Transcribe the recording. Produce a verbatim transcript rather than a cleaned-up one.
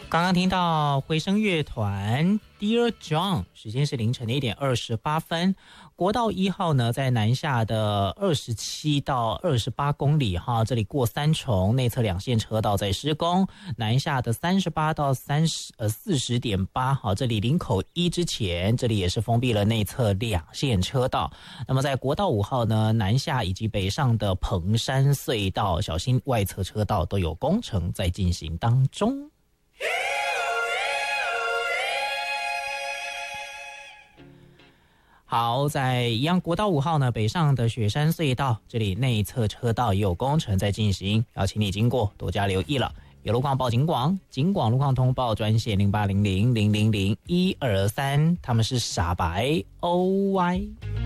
刚刚听到回声乐团 Dear John， 时间是凌晨的一点二十八分。国道一号呢，在南下的二十七到二十八公里哈，这里过三重内侧两线车道在施工，南下的三十八到三十呃四十点八，好，这里林口一之前，这里也是封闭了内侧两线车道。那么在国道五号呢，南下以及北上的彭山隧道，小心外侧车道都有工程在进行当中。好，在一样国道五号呢，北上的雪山隧道，这里内侧车道也有工程在进行，要请你经过多加留意了。有路况报警广，警广路况通报专线零八零零零零零一二三，他们是傻白 O Y。